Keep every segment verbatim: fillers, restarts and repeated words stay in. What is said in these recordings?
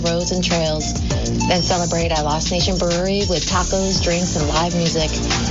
roads and trails. Then celebrate at Lost Nation Brewery with tacos, drinks, and live music.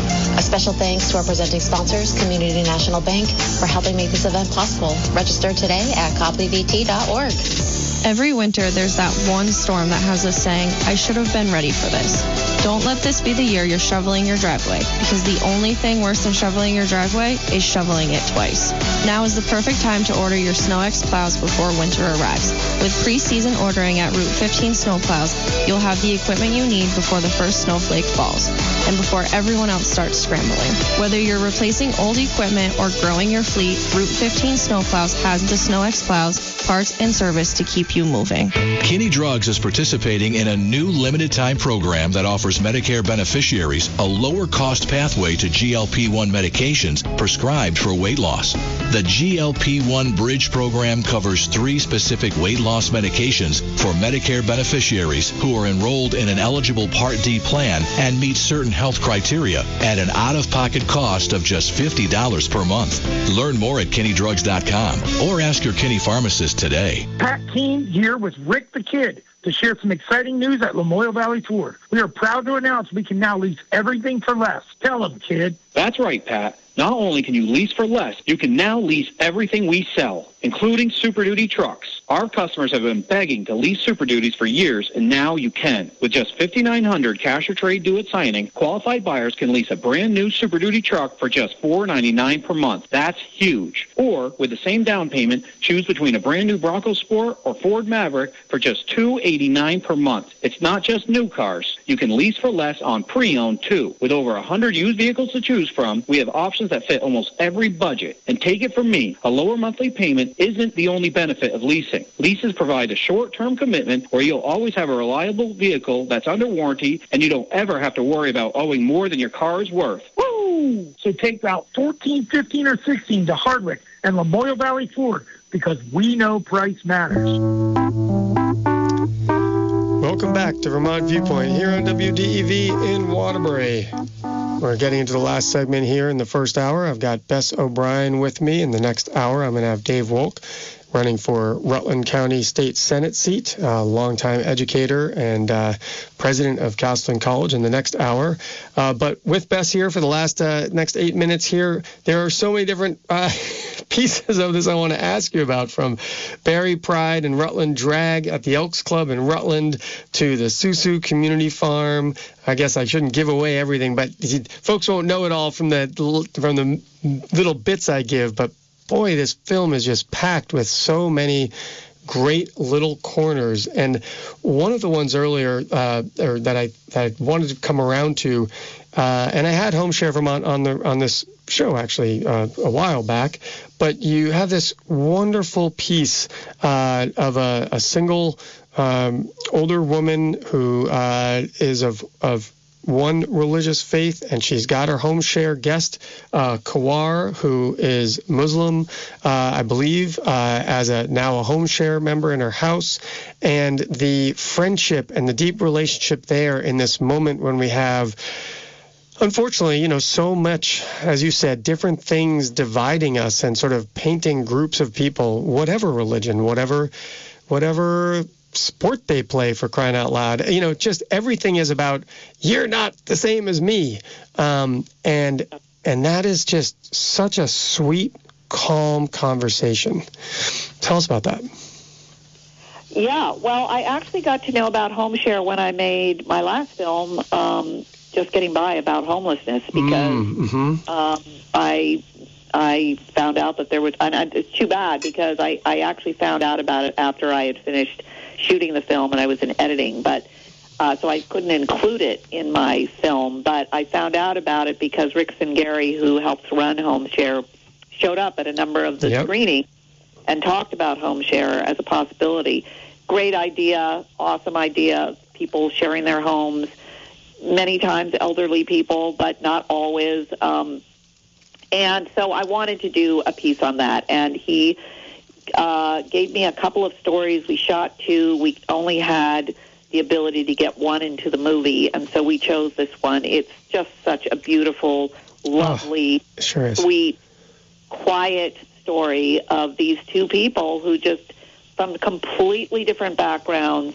A special thanks to our presenting sponsors, Community National Bank, for helping make this event possible. Register today at copley v t dot org. Every winter, there's that one storm that has us saying, I should have been ready for this. Don't let this be the year you're shoveling your driveway, because the only thing worse than shoveling your driveway is shoveling it twice. Now is the perfect time to order your SnowX plows before winter arrives. With pre-season ordering at Route fifteen Snowplows, you'll have the equipment you need before the first snowflake falls, and before everyone else starts scrambling. Whether you're replacing old equipment or growing your fleet, Route fifteen Snowplows has the SnowX plows, parts, and service to keep you moving. Kinney Drugs is participating in a new limited-time program that offers Medicare beneficiaries a lower-cost pathway to G L P one medications prescribed for weight loss. The G L P one Bridge program covers three specific weight loss medications for Medicare beneficiaries who are enrolled in an eligible Part D plan and meet certain health criteria at an out-of-pocket cost of just fifty dollars per month. Learn more at kinney drugs dot com or ask your Kinney pharmacist today. Pat Keene here with Rick the Kid to share some exciting news at Lamoille Valley Ford. We are proud to announce we can now lease everything for less. Tell them, kid. That's right, Pat. Not only can you lease for less, you can now lease everything we sell, including Super Duty trucks. Our customers have been begging to lease Super Duties for years, and now you can. With just fifty-nine hundred dollars cash or trade due at signing, qualified buyers can lease a brand new Super Duty truck for just four dollars and ninety-nine cents per month. That's huge. Or, with the same down payment, choose between a brand new Bronco Sport or Ford Maverick for just two dollars and eighty-nine cents per month. It's not just new cars. You can lease for less on pre-owned, too. With over one hundred used vehicles to choose from, we have options that fit almost every budget. And take it from me, a lower monthly payment isn't the only benefit of leasing. Leases provide a short-term commitment where you'll always have a reliable vehicle that's under warranty, and you don't ever have to worry about owing more than your car is worth. Woo! So take Route fourteen, fifteen, or sixteen to Hardwick and Lamoille Valley Ford, because we know price matters. Welcome back to Vermont Viewpoint here on W D E V in Waterbury. We're getting into the last segment here in the first hour. I've got Bess O'Brien with me. In the next hour, I'm going to have Dave Wolk, running for Rutland County State Senate seat, a longtime educator and uh, president of Castleton College in the next hour. Uh, but with Bess here for the last uh, next eight minutes here, there are so many different uh, pieces of this I want to ask you about, from Barry Pride and Rutland Drag at the Elks Club in Rutland to the Susu Community Farm. I guess I shouldn't give away everything, but folks won't know it all from the from the little bits I give. But boy, this film is just packed with so many great little corners. And one of the ones earlier uh, or that I that I wanted to come around to, uh, and I had Home Share Vermont on the on this show actually uh, a while back, but you have this wonderful piece uh, of a, a single um, older woman who uh, is of of one religious faith, and she's got her home share guest, uh, Kawar, who is Muslim, uh, I believe, uh, as a now a home share member in her house, and the friendship and the deep relationship there in this moment when we have, unfortunately, you know, so much, as you said, different things dividing us and sort of painting groups of people, whatever religion, whatever, whatever sport they play, for crying out loud. You know, just everything is about, you're not the same as me. Um, and and that is just such a sweet, calm conversation. Tell us about that. Yeah, well, I actually got to know about home share when I made my last film, um, Just Getting By, about homelessness, because mm-hmm. um, I I found out that there was, and it's too bad because I, I actually found out about it after I had finished shooting the film and I was in editing, but uh, so I couldn't include it in my film, but I found out about it because Rick Singari, who helps run Home Share, showed up at a number of the yep. screenings and talked about Home Share as a possibility. Great idea, awesome idea, people sharing their homes, many times elderly people, but not always. Um, and so I wanted to do a piece on that, and he uh, gave me a couple of stories. We shot two. We only had the ability to get one into the movie, and so we chose this one. It's just such a beautiful, lovely, oh, sure is. sweet, quiet story of these two people who just, from completely different backgrounds,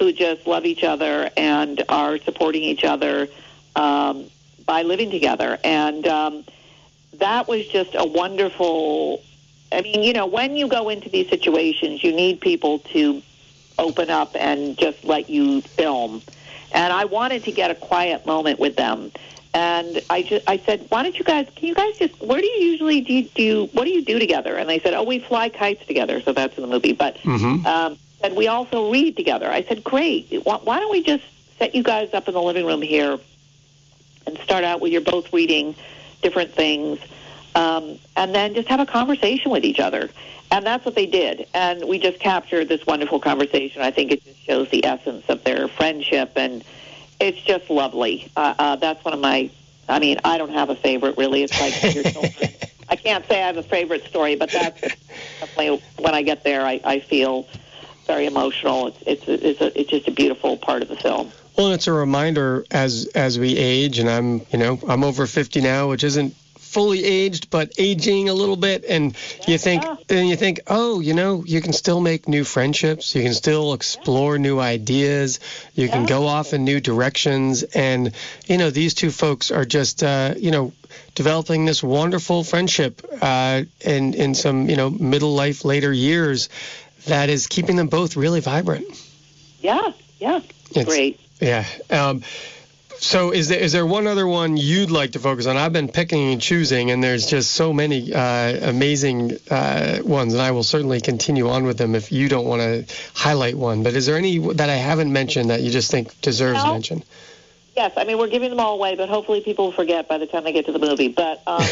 who just love each other and are supporting each other um, by living together. And um, that was just a wonderful, I mean, you know, when you go into these situations, you need people to open up and just let you film. And I wanted to get a quiet moment with them. And I just, I said, why don't you guys, can you guys just, where do you usually, do you, do you, what do you do together? And they said, oh, we fly kites together. So that's in the movie. But mm-hmm. um, and we also read together. I said, great. Why, why don't we just set you guys up in the living room here and start out with you're both reading different things, um, and then just have a conversation with each other. And that's what they did. And we just captured this wonderful conversation. I think it just shows the essence of their friendship, and it's just lovely. Uh, uh, that's one of my, I mean, I don't have a favorite, really. It's like your children. I can't say I have a favorite story, but that's definitely, when I get there, I, I feel very emotional. It's, it's, it's, a, it's just a beautiful part of the film. Well, and it's a reminder as as we age, and I'm, you know, I'm over fifty now, which isn't fully aged, but aging a little bit, and you think, and you think, oh, you know, you can still make new friendships, you can still explore new ideas, you can go off in new directions, and you know, these two folks are just, uh, you know, developing this wonderful friendship uh, in in some, you know, middle life, later years, that is keeping them both really vibrant. Yeah, yeah, it's great. Yeah. Um, So is there is there one other one you'd like to focus on? I've been picking and choosing, and there's just so many uh, amazing uh, ones, and I will certainly continue on with them if you don't want to highlight one. But is there any that I haven't mentioned that you just think deserves no. mention? Yes, I mean, we're giving them all away, but hopefully people forget by the time they get to the movie. But um,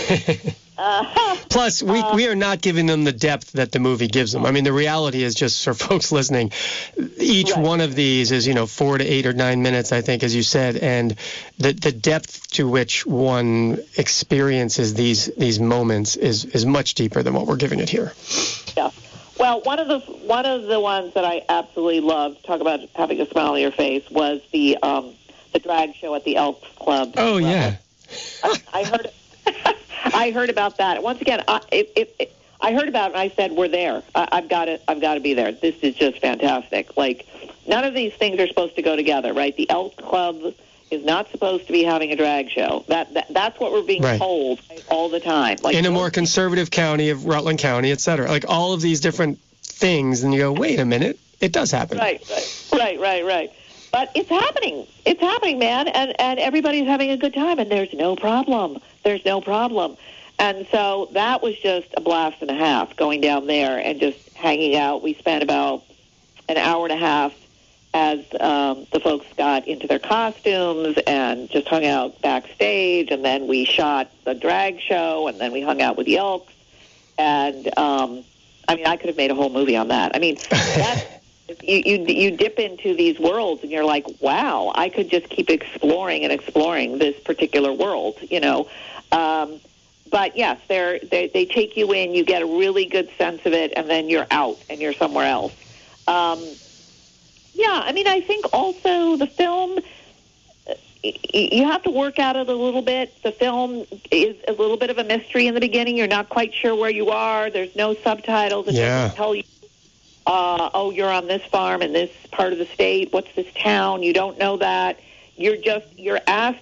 uh, Plus, we, uh, we are not giving them the depth that the movie gives them. I mean, the reality is, just for folks listening, each right. one of these is, you know, four to eight or nine minutes, I think, as you said, and the the depth to which one experiences these these moments is, is much deeper than what we're giving it here. Yeah. Well, one of the one of the ones that I absolutely loved, talk about having a smile on your face, was the um, the drag show at the Elks Club. Oh, yeah. I, I heard I heard about that. Once again, I, it, it, it, I heard about it, and I said, we're there. I, I've got to I've got to be there. This is just fantastic. Like, none of these things are supposed to go together, right? The Elks Club is not supposed to be having a drag show. That, that That's what we're being right. told all the time. Like, in a more conservative county of Rutland County, et cetera. Like, all of these different things, and you go, wait a minute, it does happen. Right, right, right, right, right. But it's happening. It's happening, man, and, and everybody's having a good time, and there's no problem. There's no problem. And so that was just a blast and a half, going down there and just hanging out. We spent about an hour and a half as um, the folks got into their costumes and just hung out backstage, and then we shot the drag show, and then we hung out with the Elks. And, um, I mean, I could have made a whole movie on that. I mean, that's... You, you you dip into these worlds and you're like, wow, I could just keep exploring and exploring this particular world, you know. Um, but yes, they're, they they take you in, you get a really good sense of it, and then you're out and you're somewhere else. Um, yeah, I mean, I think also the film, you have to work at it a little bit. The film is a little bit of a mystery in the beginning. You're not quite sure where you are. There's no subtitles. It yeah. doesn't tell you. Uh, oh, you're on this farm in this part of the state. What's this town? You don't know that. You're just, you're asked.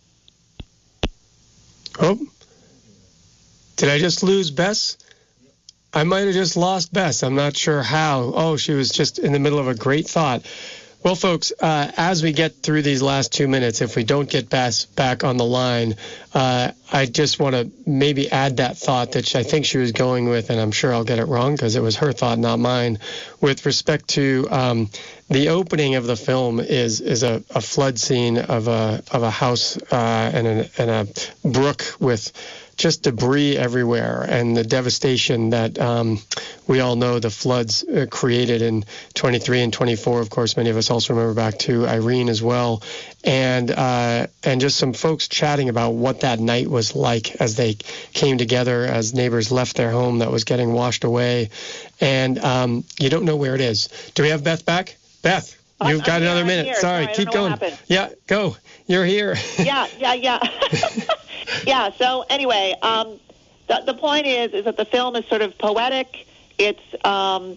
Oh, did I just lose Bess? I might have just lost Bess. I'm not sure how. Oh, she was just in the middle of a great thought. Well, folks, uh, as we get through these last two minutes, if we don't get Bess back on the line, uh, I just want to maybe add that thought that I think she was going with, and I'm sure I'll get it wrong because it was her thought, not mine, with respect to um, the opening of the film is is a, a flood scene of a of a house uh, and, a, and a brook with just debris everywhere, and the devastation that um, we all know the floods uh, created in twenty-three and twenty-four. Of course, many of us also remember back to Irene as well, and uh, and just some folks chatting about what that night was like as they came together, as neighbors left their home that was getting washed away, and um, you don't know where it is. Do we have Beth back? Beth, you've I'm got here, another I'm minute. here. Sorry, Sorry, keep going. Yeah, go. You're here. Yeah, yeah, yeah. Yeah, so anyway, um, the, the point is is that the film is sort of poetic. It's, um,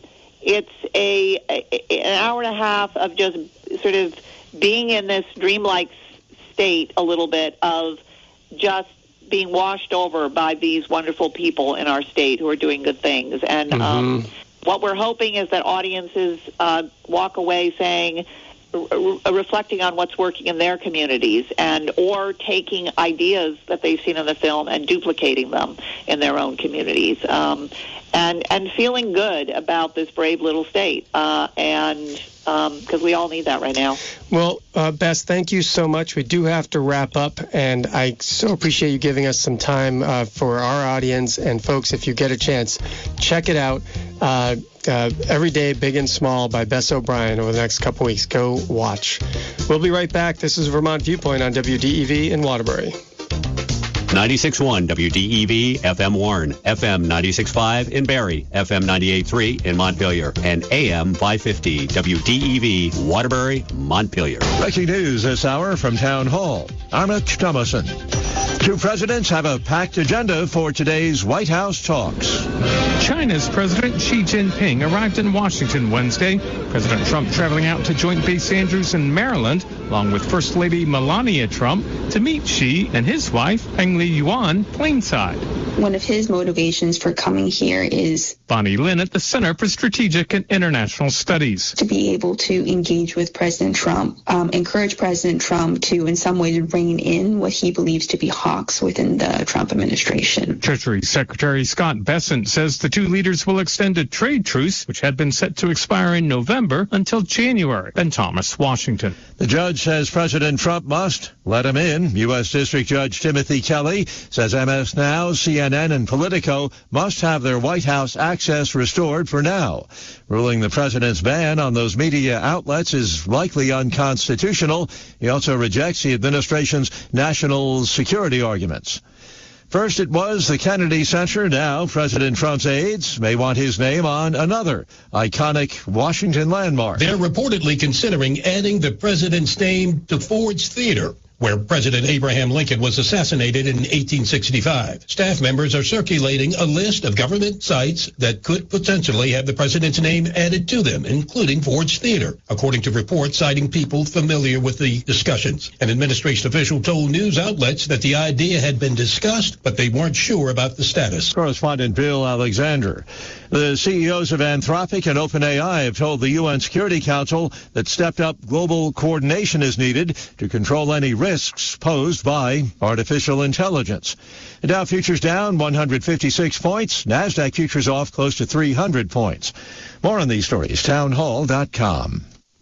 it's a, a an hour and a half of just sort of being in this dreamlike state a little bit of just being washed over by these wonderful people in our state who are doing good things. And mm-hmm. um, what we're hoping is that audiences uh, walk away saying, re- reflecting on what's working in their communities, and or taking ideas that they've seen in the film and duplicating them in their own communities, um, and and feeling good about this brave little state. Uh, and because um, we all need that right now. Well, uh, Bess, thank you so much. We do have to wrap up, and I so appreciate you giving us some time uh, for our audience. And folks, if you get a chance, check it out. Uh, uh, Every Day, Big and Small by Bess O'Brien over the next couple weeks. Go watch. We'll be right back. This is Vermont Viewpoint on W D E V in Waterbury. ninety-six point one W D E V F M Warren, F M ninety-six point five in Barrie, F M ninety-eight point three in Montpelier, and A M five fifty W D E V Waterbury, Montpelier. Breaking news this hour from Town Hall. I'm Mitch Thomason. Two presidents have a packed agenda for today's White House talks. China's President Xi Jinping arrived in Washington Wednesday. President Trump traveling out to Joint Base Andrews in Maryland, along with First Lady Melania Trump, to meet Xi and his wife, Peng Liyuan, Plainside. One of his motivations for coming here is Bonnie Lin at the Center for Strategic and International Studies. To be able to engage with President Trump, um, encourage President Trump to, in some ways, rein in what he believes to be hawks within the Trump administration. Treasury Secretary Scott Bessent says the two leaders will extend a trade truce, which had been set to expire in November, until January. Ben Thomas, Washington. The judge says President Trump must let him in. U S. District Judge Timothy Kelly says M S Now, C N N, and Politico must have their White House access restored for now, ruling the president's ban on those media outlets is likely unconstitutional. He also rejects the administration's national security arguments. First, it was the Kennedy Center. Now, President Trump's aides may want his name on another iconic Washington landmark. They're reportedly considering adding the president's name to Ford's Theater, where President Abraham Lincoln was assassinated in eighteen sixty-five. Staff members are circulating a list of government sites that could potentially have the president's name added to them, including Ford's Theater, according to reports citing people familiar with the discussions. An administration official told news outlets that the idea had been discussed, but they weren't sure about the status. Correspondent Bill Alexander. The C E Os of Anthropic and OpenAI have told the U N Security Council that stepped-up global coordination is needed to control any risks posed by artificial intelligence. The Dow futures down one hundred fifty-six points. NASDAQ futures off close to three hundred points. More on these stories, town hall dot com.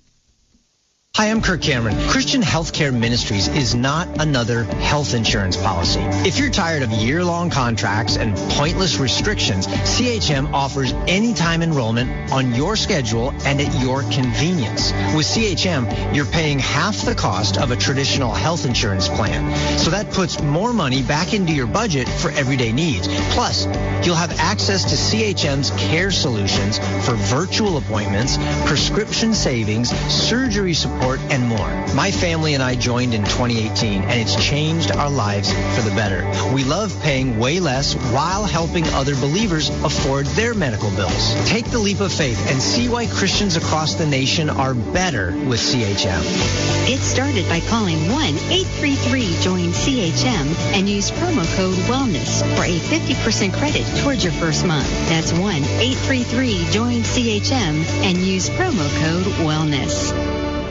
Hi, I'm Kirk Cameron. Christian Healthcare Ministries is not another health insurance policy. If you're tired of year-long contracts and pointless restrictions, C H M offers anytime enrollment on your schedule and at your convenience. With C H M, you're paying half the cost of a traditional health insurance plan. So that puts more money back into your budget for everyday needs. Plus, you'll have access to C H M's care solutions for virtual appointments, prescription savings, surgery support, and more. My family and I joined in twenty eighteen, and it's changed our lives for the better. We love paying way less while helping other believers afford their medical bills. Take the leap of faith and see why Christians across the nation are better with C H M. Get started by calling one eight three three join C H M and use promo code WELLNESS for a fifty percent credit towards your first month. That's one eight three three join C H M and use promo code WELLNESS.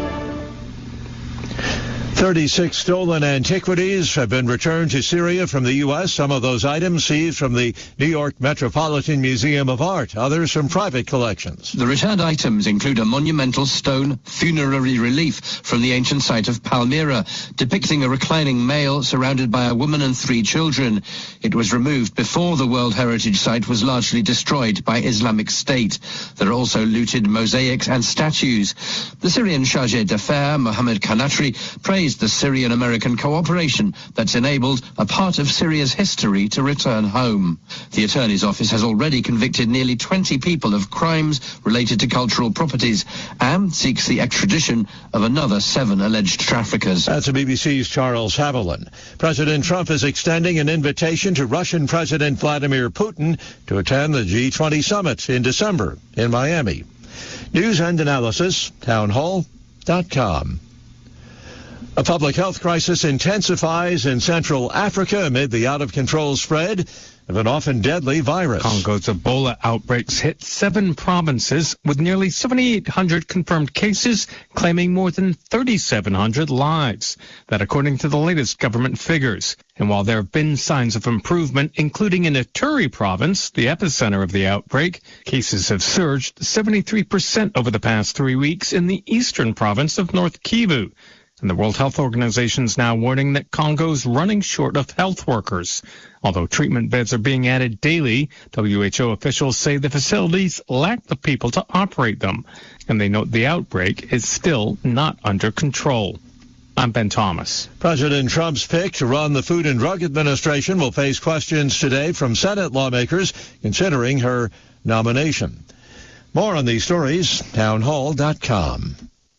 thirty-six stolen antiquities have been returned to Syria from the U S. Some of those items seized from the New York Metropolitan Museum of Art, others from private collections. The returned items include a monumental stone funerary relief from the ancient site of Palmyra, depicting a reclining male surrounded by a woman and three children. It was removed before the World Heritage Site was largely destroyed by Islamic State. There are also looted mosaics and statues. The Syrian chargé d'affaires, Mohammed Kanatri, praised the Syrian-American cooperation that's enabled a part of Syria's history to return home. The Attorney's Office has already convicted nearly twenty people of crimes related to cultural properties and seeks the extradition of another seven alleged traffickers. That's the B B C's Charles Haviland. President Trump is extending an invitation to Russian President Vladimir Putin to attend the G twenty summit in December in Miami. News and analysis, townhall dot com. A public health crisis intensifies in Central Africa amid the out-of-control spread of an often deadly virus. Congo's Ebola outbreaks hit seven provinces with nearly seventy-eight hundred confirmed cases, claiming more than thirty-seven hundred lives. That according to the latest government figures. And while there have been signs of improvement, including in Ituri province, the epicenter of the outbreak, cases have surged seventy-three percent over the past three weeks in the eastern province of North Kivu. And the World Health Organization is now warning that Congo's running short of health workers. Although treatment beds are being added daily, W H O officials say the facilities lack the people to operate them. And they note the outbreak is still not under control. I'm Ben Thomas. President Trump's pick to run the Food and Drug Administration will face questions today from Senate lawmakers considering her nomination. More on these stories, townhall dot com.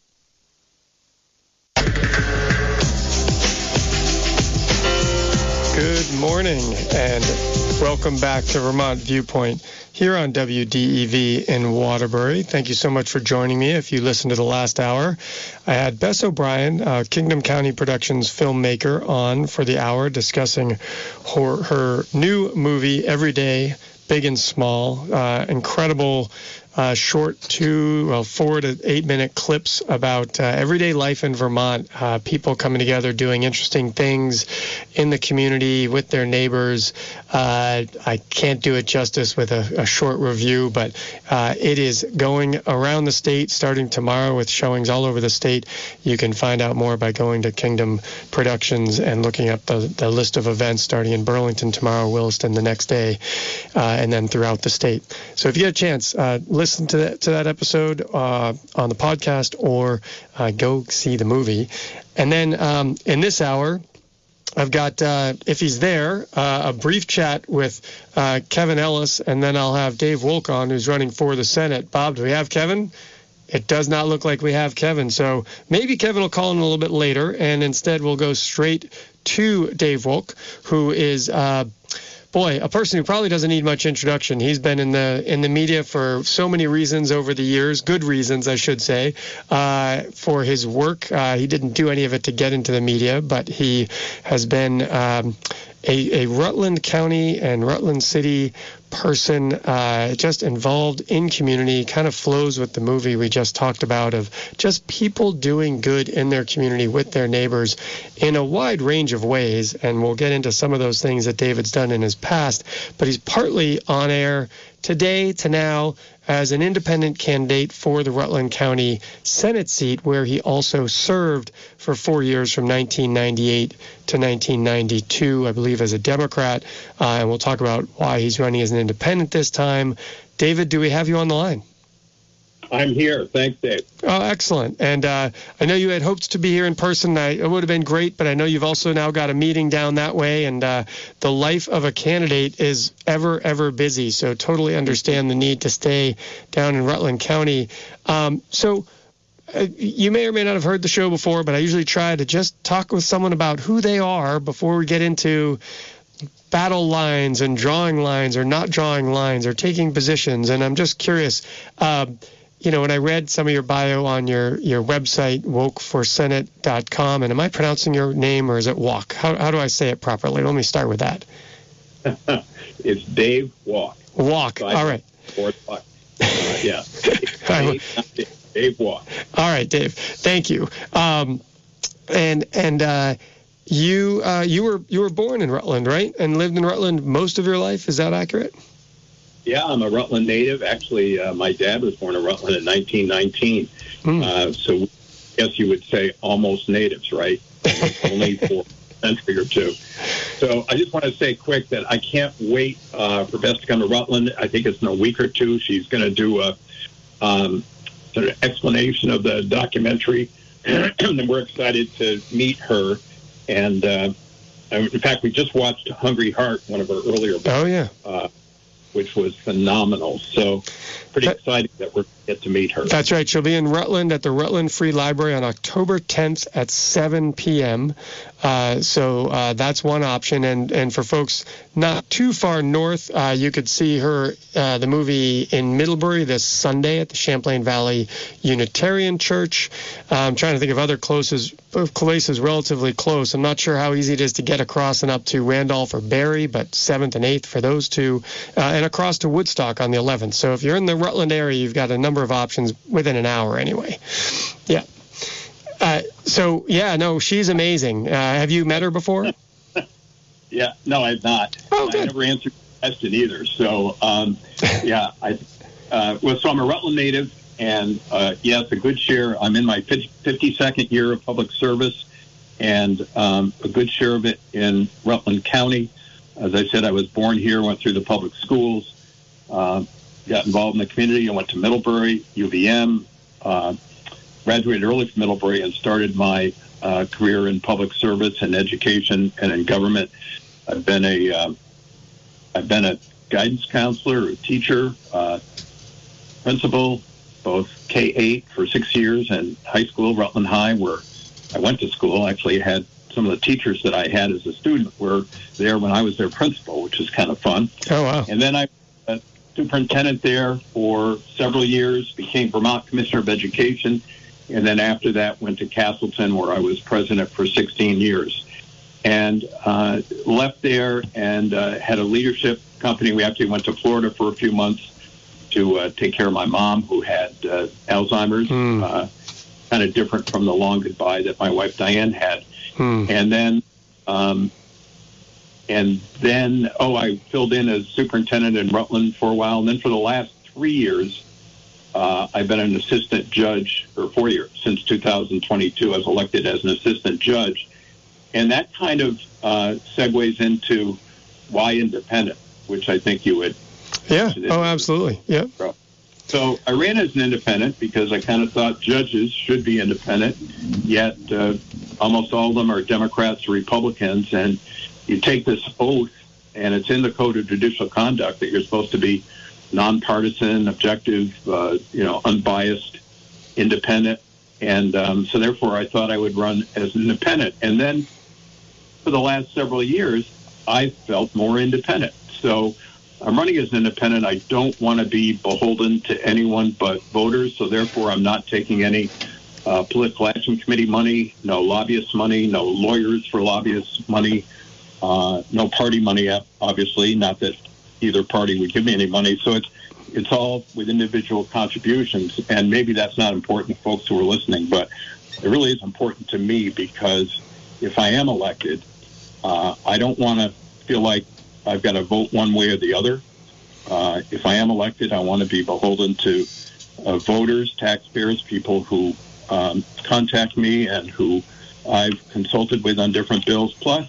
Good morning and welcome back to Vermont Viewpoint here on W D E V in Waterbury. Thank you so much for joining me. If you listened to the last hour, I had Bess O'Brien, uh, Kingdom County Productions filmmaker, on for the hour discussing her, her new movie, Every Day, Big and Small. Uh, incredible Uh, short two, well, four to eight minute clips about uh, everyday life in Vermont, uh, people coming together, doing interesting things in the community with their neighbors. Uh, I can't do it justice with a, a short review, but uh, it is going around the state starting tomorrow with showings all over the state. You can find out more by going to Kingdom Productions and looking up the, the list of events starting in Burlington tomorrow, Williston the next day, uh, and then throughout the state. So if you get a chance, uh, listen to that, to that episode uh, on the podcast or uh, go see the movie. And then um, in this hour, I've got, uh, if he's there, uh, a brief chat with uh, Kevin Ellis, and then I'll have Dave Wolk on, who's running for the Senate. Bob, do we have Kevin? It does not look like we have Kevin. So maybe Kevin will call in a little bit later, and instead we'll go straight to Dave Wolk, who is... Uh, Boy, a person who probably doesn't need much introduction. He's been in the in the media for so many reasons over the years, good reasons, I should say, uh, for his work. Uh, he didn't do any of it to get into the media, but he has been um, a, a Rutland County and Rutland City person, uh, just involved in community, kind of flows with the movie we just talked about of just people doing good in their community with their neighbors in a wide range of ways. And we'll get into some of those things that David's done in his past, but he's partly on air today to now as an independent candidate for the Rutland County Senate seat, where he also served for four years from nineteen ninety-eight to nineteen ninety-two, I believe, as a Democrat. Uh, and we'll talk about why he's running as an independent this time. David, do we have you on the line? I'm here. Thanks, Dave. Oh, excellent. And uh, I know you had hoped to be here in person. I, it would have been great, but I know you've also now got a meeting down that way, and uh, the life of a candidate is ever, ever busy, so totally understand the need to stay down in Rutland County. Um, so uh, you may or may not have heard the show before, but I usually try to just talk with someone about who they are before we get into battle lines and drawing lines or not drawing lines or taking positions. And I'm just curious, uh, you know, when I read some of your bio on your, your website, woke for senate dot com, and am I pronouncing your name or is it Walk? How, how do I say it properly? Let me start with that. It's Dave Walk. Walk. So All right. Walk. Uh, yeah. Dave, Dave, Dave Walk. All right, Dave. Thank you. Um, and and uh, you uh, you were you were born in Rutland, right? And lived in Rutland most of your life. Is that accurate? Yeah, I'm a Rutland native. Actually, uh, my dad was born in Rutland in nineteen nineteen. Mm. Uh, so I guess you would say almost natives, right? Only for a century or two. So I just want to say quick that I can't wait uh, for Bess to come to Rutland. I think it's in a week or two. She's going to do a um, sort of explanation of the documentary. And we're excited to meet her. And uh, in fact, we just watched Hungry Heart, one of her earlier books. Oh, yeah. Uh, which was phenomenal. So pretty that, excited that we're get to meet her. That's right. She'll be in Rutland at the Rutland Free Library on October tenth at seven p.m. Uh, so uh, that's one option. And, and for folks not too far north, uh, you could see her, uh, the movie in Middlebury this Sunday at the Champlain Valley Unitarian Church. Uh, I'm trying to think of other closest, places relatively close. I'm not sure how easy it is to get across and up to Randolph or Barrie, but seventh and eighth for those two, uh, and across to Woodstock on the eleventh. So if you're in the Rutland area, you've got a number of options within an hour anyway. Yeah. Uh, so, yeah, no, she's amazing. Uh, have you met her before? Yeah, no, I've not. Oh, I never answered the question either. So, um, yeah, I uh, well, so I'm a Rutland native, and uh, yes, a good share. I'm in my fifty-second year of public service, and um, a good share of it in Rutland County. As I said, I was born here, went through the public schools, uh, got involved in the community. I went to Middlebury, U V M, uh, graduated early from Middlebury, and started my uh, career in public service and education and in government. I've been a uh, I've been a guidance counselor, a teacher, uh, principal, both K eight for six years and high school, Rutland High, where I went to school. Actually had some of the teachers that I had as a student were there when I was their principal, which is kind of fun. Oh, wow. And then I was superintendent there for several years, became Vermont Commissioner of Education, and then after that went to Castleton, where I was president for sixteen years. And uh, left there and uh, had a leadership company. We actually went to Florida for a few months to uh, take care of my mom, who had uh, Alzheimer's, mm. uh, kind of different from the long goodbye that my wife Diane had. Mm. And then, um, and then, oh, I filled in as superintendent in Rutland for a while. And then for the last three years, uh, I've been an assistant judge, or four years, since two thousand twenty-two. I was elected as an assistant judge. And that kind of uh, segues into why independent, which I think you would. Yeah. Oh, absolutely. Yeah. So I ran as an independent because I kind of thought judges should be independent, yet uh, almost all of them are Democrats or Republicans. And you take this oath, and it's in the Code of Judicial Conduct that you're supposed to be nonpartisan, objective, uh, you know, unbiased, independent. And um, so therefore I thought I would run as an independent. And then for the last several years, I felt more independent. So I'm running as an independent. I don't want to be beholden to anyone but voters. So therefore, I'm not taking any uh, political action committee money, no lobbyist money, no lawyers for lobbyists money, uh, no party money, obviously. Not that either party would give me any money. So it's it's all with individual contributions. And maybe that's not important to folks who are listening, but it really is important to me because if I am elected, Uh, I don't want to feel like I've got to vote one way or the other. Uh, if I am elected, I want to be beholden to uh, voters, taxpayers, people who um, contact me and who I've consulted with on different bills. Plus,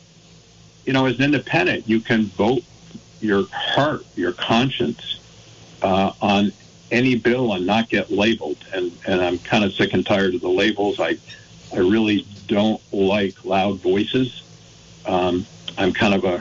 you know, as an independent, you can vote your heart, your conscience uh, on any bill and not get labeled. And, and I'm kind of sick and tired of the labels. I, I really don't like loud voices. Um, I'm kind of a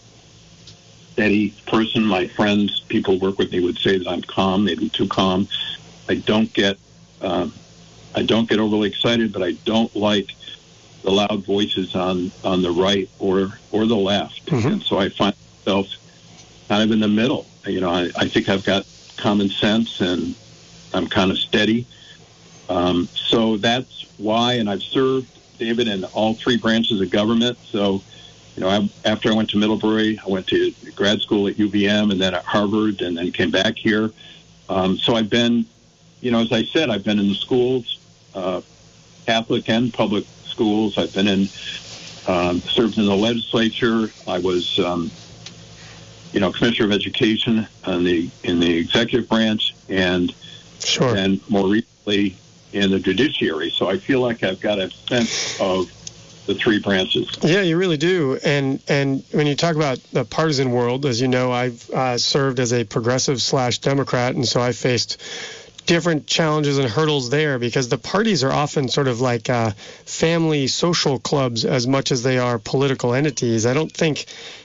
steady person. My friends, people who work with me would say that I'm calm, maybe too calm. I don't get, um, I don't get overly excited, but I don't like the loud voices on, on the right or or the left. Mm-hmm. And so I find myself kind of in the middle. You know, I, I think I've got common sense and I'm kind of steady. Um, so that's why, and I've served, David, in all three branches of government. So, you know, I, after I went to Middlebury, I went to grad school at U V M and then at Harvard and then came back here. Um, so I've been, you know, as I said, I've been in the schools, uh, Catholic and public schools. I've been in, um, served in the legislature. I was, um, you know, Commissioner of Education in the, in the executive branch and, sure. and more recently in the judiciary. So I feel like I've got a sense of the three branches. Yeah, you really do. And and when you talk about the partisan world, as you know, I've uh, served as a progressive slash Democrat, and so I faced different challenges and hurdles there because the parties are often sort of like uh, family social clubs as much as they are political entities. I don't think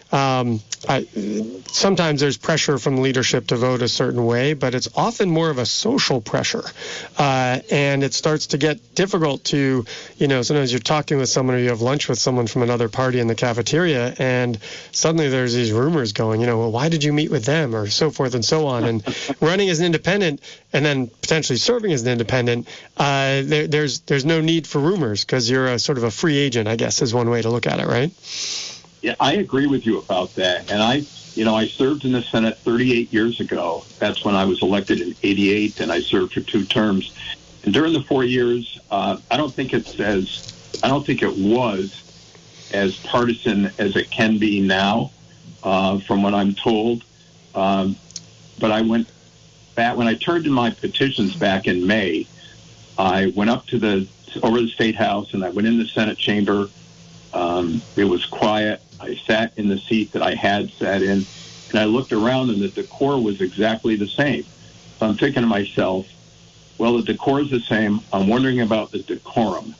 um, I, sometimes there's pressure from leadership to vote a certain way, but it's often more of a social pressure. Uh, and it starts to get difficult to, you know, sometimes you're talking with someone or you have lunch with someone from another party in the cafeteria, and suddenly there's these rumors going, you know, well, why did you meet with them, or so forth and so on. And running as an independent and then potentially serving as an independent, uh, there, there's there's no need for rumors because you're a sort of a free agent, I guess, is one way to look at it, right? Yeah, I agree with you about that. And I, you know, I served in the Senate thirty-eight years ago. That's when I was elected in eighty-eight, and I served for two terms. And during the four years, uh, I don't think it's as, I don't think it was as partisan as it can be now, uh, from what I'm told. Um, but I went back, when I turned in my petitions back in May, I went up to the, over the State House, and I went in the Senate chamber. Um, it was quiet. I sat in the seat that I had sat in, and I looked around, and the decor was exactly the same. So I'm thinking to myself, well, the decor is the same. I'm wondering about the decorum.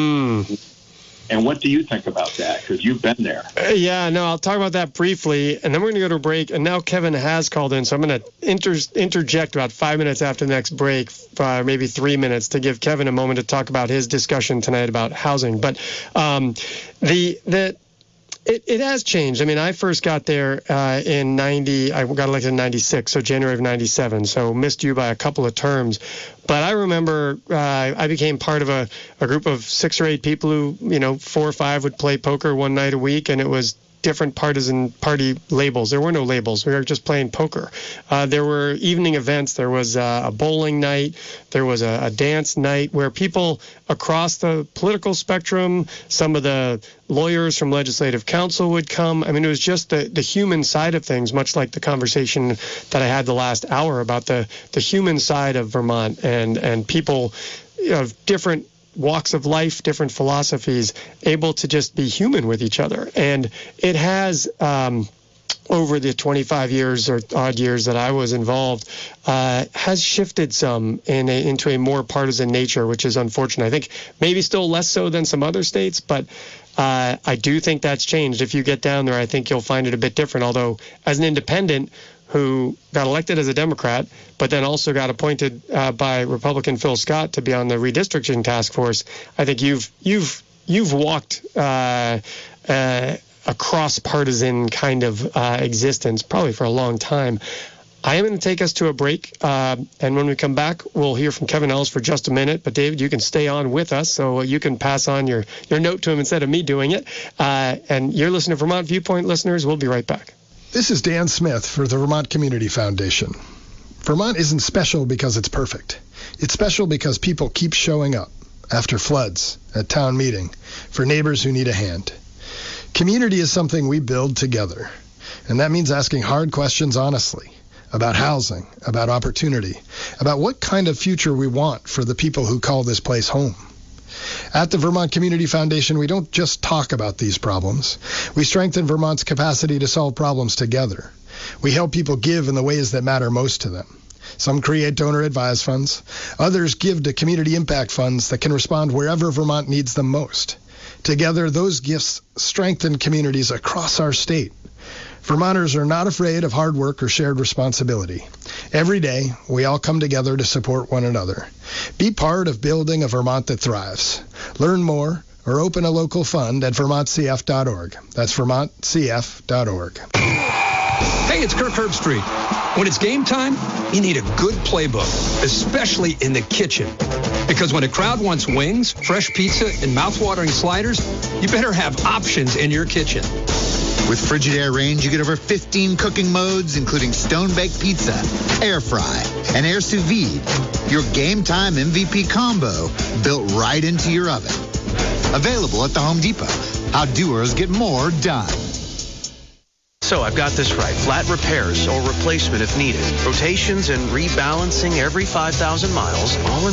Mm. And what do you think about that? Because you've been there. Uh, yeah, no, I'll talk about that briefly, and then we're going to go to a break. And now Kevin has called in, so I'm going to inter- interject about five minutes after the next break, uh, maybe three minutes, to give Kevin a moment to talk about his discussion tonight about housing. But um, the the it, it has changed. I mean, I first got there uh, in ninety. I got elected in ninety-six, so January of ninety-seven. So missed you by a couple of terms. But I remember uh, I became part of a, a group of six or eight people who, you know, four or five would play poker one night a week, and it was different partisan party labels. There were no labels. We were just playing poker. Uh, there were evening events. There was uh, a bowling night. There was a, a dance night where people across the political spectrum, some of the lawyers from Legislative Council would come. I mean, it was just the, the human side of things, much like the conversation that I had the last hour about the, the human side of Vermont and, and people of different walks of life, different philosophies, able to just be human with each other. And it has, um, over the twenty-five years or odd years that I was involved, uh, has shifted some in a, into a more partisan nature, which is unfortunate. I think maybe still less so than some other states, but uh, I do think that's changed. If you get down there, I think you'll find it a bit different. Although, as an independent who got elected as a Democrat, but then also got appointed uh, by Republican Phil Scott to be on the redistricting task force, I think you've you've you've walked uh, uh, a cross-partisan kind of uh, existence probably for a long time. I am going to take us to a break, uh, and when we come back, we'll hear from Kevin Ellis for just a minute. But David, you can stay on with us, so you can pass on your your note to him instead of me doing it. Uh, and you're listening to Vermont Viewpoint, listeners. We'll be right back. This is Dan Smith for the Vermont Community Foundation. Vermont isn't special because it's perfect. It's special because people keep showing up after floods, at town meeting, for neighbors who need a hand. Community is something we build together, and that means asking hard questions honestly about housing, about opportunity, about what kind of future we want for the people who call this place home. At the Vermont Community Foundation, we don't just talk about these problems. We strengthen Vermont's capacity to solve problems together. We help people give in the ways that matter most to them. Some create donor-advised funds. Others give to community impact funds that can respond wherever Vermont needs them most. Together, those gifts strengthen communities across our state. Vermonters are not afraid of hard work or shared responsibility. Every day, we all come together to support one another. Be part of building a Vermont that thrives. Learn more or open a local fund at vermont c f dot org. That's vermont c f dot org. Hey, it's Kirk Herbstreit. When it's game time, you need a good playbook, especially in the kitchen. Because when a crowd wants wings, fresh pizza, and mouth-watering sliders, you better have options in your kitchen. With Frigidaire Range, you get over fifteen cooking modes, including stone-baked pizza, air fry, and air sous vide. Your game time M V P combo built right into your oven. Available at the Home Depot. How doers get more done. So I've got this right. Flat repairs or replacement if needed. Rotations and rebalancing every five thousand miles, all in